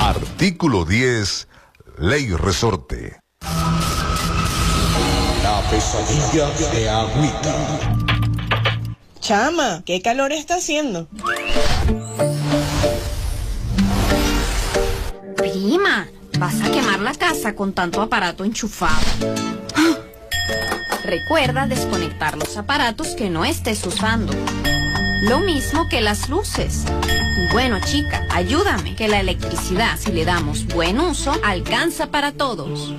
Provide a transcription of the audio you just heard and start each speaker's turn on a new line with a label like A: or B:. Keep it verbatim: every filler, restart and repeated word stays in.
A: Artículo diez. Ley Resorte.
B: La pesadilla de Agüita.
C: Chama, ¿qué calor está haciendo?
D: Prima, vas a quemar la casa con tanto aparato enchufado. Recuerda desconectar los aparatos que no estés usando. Lo mismo que las luces. Y bueno, chica, ayúdame, que la electricidad, si le damos buen uso, alcanza para todos.